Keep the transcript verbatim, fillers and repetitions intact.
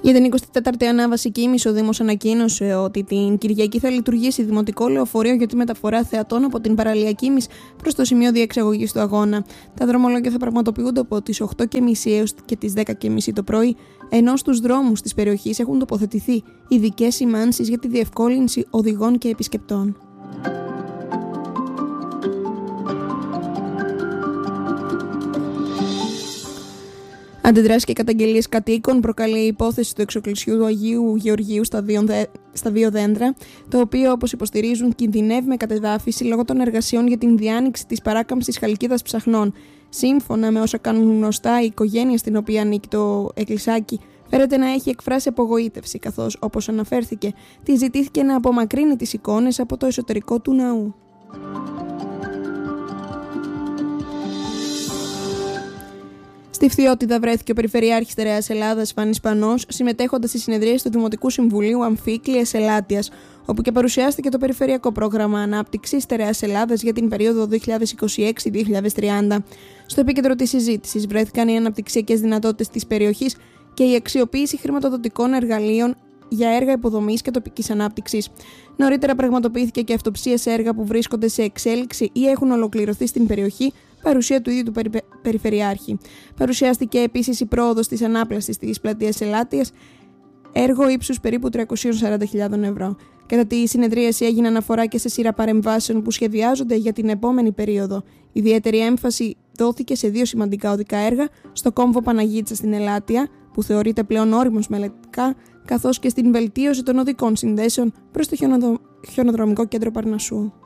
Για την εικοστή τέταρτη ανάβαση Κίμης, ο Δήμος ανακοίνωσε ότι την Κυριακή θα λειτουργήσει δημοτικό λεωφορείο για τη μεταφορά θεατών από την παραλία Κίμης προς το σημείο διεξαγωγής του αγώνα. Τα δρομολόγια θα πραγματοποιούνται από τις οκτώ και μισή έως και τις δέκα και μισή το πρωί, ενώ στους δρόμους της περιοχής έχουν τοποθετηθεί ειδικές σημάνσεις για τη διευκόλυνση οδηγών και επισκεπτών. Αντιδράσεις και καταγγελίες κατοίκων προκαλεί η υπόθεση του εξοκλησιού του Αγίου Γεωργίου στα δύο, στα δύο δέντρα, το οποίο, όπως υποστηρίζουν, κινδυνεύει με κατεδάφιση λόγω των εργασιών για την διάνοιξη της παράκαμψης χαλκίδας ψαχνών. Σύμφωνα με όσα κάνουν γνωστά, η οικογένεια στην οποία ανήκει το εκκλησάκι φέρεται να έχει εκφράσει απογοήτευση, καθώς, όπως αναφέρθηκε, τη ζητήθηκε να απομακρύνει τις εικόνες από το εσωτερικό του ναού. Στη Φθιώτιδα βρέθηκε ο Περιφερειάρχης Στερεάς Ελλάδας Φάνης Πανός, συμμετέχοντας στη συνεδρίαση του Δημοτικού Συμβουλίου Αμφίκλειας Ελάτιας, όπου και παρουσιάστηκε το Περιφερειακό Πρόγραμμα Ανάπτυξης Στερεάς Ελλάδας για την περίοδο δύο χιλιάδες είκοσι έξι με δύο χιλιάδες τριάντα. Στο επίκεντρο της συζήτησης βρέθηκαν οι αναπτυξιακές δυνατότητες της περιοχής και η αξιοποίηση χρηματοδοτικών εργαλείων για έργα υποδομής και τοπικής ανάπτυξης. Νωρίτερα πραγματοποιήθηκε και αυτοψία σε έργα που βρίσκονται σε εξέλιξη ή έχουν ολοκληρωθεί στην περιοχή, παρουσία του ίδιου του περι... Περιφερειάρχη. Παρουσιάστηκε επίσης η πρόοδος της ανάπλασης της πλατείας Ελάτιας, έργο ύψους περίπου τριακόσιες σαράντα χιλιάδες ευρώ. Κατά τη συνεδρίαση έγινε αναφορά και σε σειρά παρεμβάσεων που σχεδιάζονται για την επόμενη περίοδο. Ιδιαίτερη έμφαση δόθηκε σε δύο σημαντικά οδικά έργα, στο κόμβο Παναγίτσα στην Ελάτια, που θεωρείται πλέον όριμος μελλοντικά, καθώς και στην βελτίωση των οδικών συνδέσεων προς το χιονοδρομικό κέντρο Παρνασσού.